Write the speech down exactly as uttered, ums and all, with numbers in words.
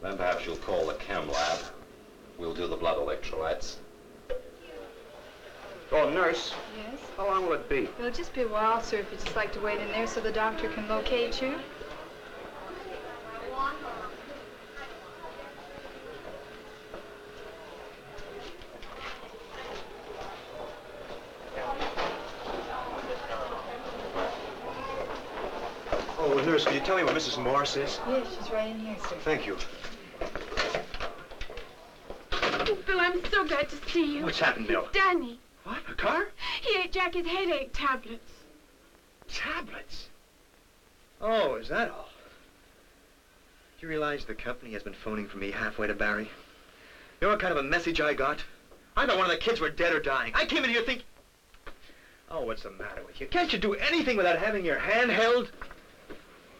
Then perhaps you'll call the chem lab. We'll do the blood electrolytes. Oh, nurse. Yes? How long will it be? It'll just be a while, sir, if you'd just like to wait in there so the doctor can locate you. Oh, nurse, can you tell me where Missus Morris is? Yes, she's right in here, sir. Thank you. Oh, Bill, I'm so glad to see you. What's happened, Bill? It's Danny. What? A car? He ate Jackie's headache tablets. Tablets? Oh, is that all? Do you realize the company has been phoning for me halfway to Barry? You know what kind of a message I got? I thought one of the kids were dead or dying. I came in here thinking... Oh, what's the matter with you? Can't you do anything without having your hand held?